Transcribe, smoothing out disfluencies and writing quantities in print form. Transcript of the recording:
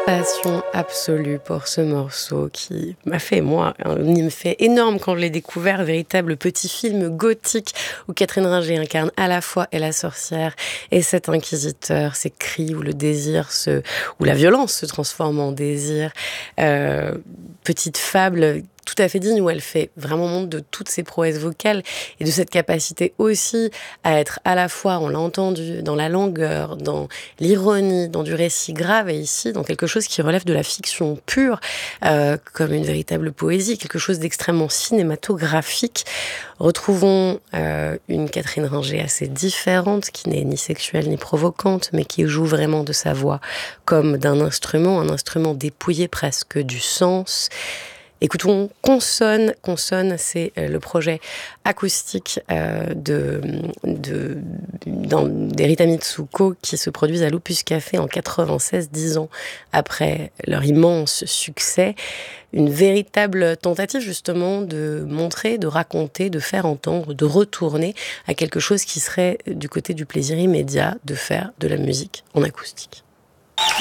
Passion absolue pour ce morceau qui m'a fait, moi, un effet énorme quand je l'ai découvert, véritable petit film gothique où Catherine Ringer incarne à la fois et la sorcière et cet inquisiteur, ces cris où le désir où la violence se transforme en désir. Petite fable tout à fait digne où elle fait vraiment montre de toutes ses prouesses vocales et de cette capacité aussi à être à la fois, on l'a entendu, dans la langueur, dans l'ironie, dans du récit grave et ici dans quelque chose qui relève de la fiction pure, comme une véritable poésie, quelque chose d'extrêmement cinématographique. Retrouvons une Catherine Ringer assez différente, qui n'est ni sexuelle ni provocante, mais qui joue vraiment de sa voix comme d'un instrument, un instrument dépouillé presque du sens. Écoutons Consonne. Consonne, c'est le projet acoustique d'Erita Mitsuko qui se produisent à l'Opus Café en 96, 10 ans après leur immense succès. Une véritable tentative justement de montrer, de raconter, de faire entendre, de retourner à quelque chose qui serait du côté du plaisir immédiat de faire de la musique en acoustique.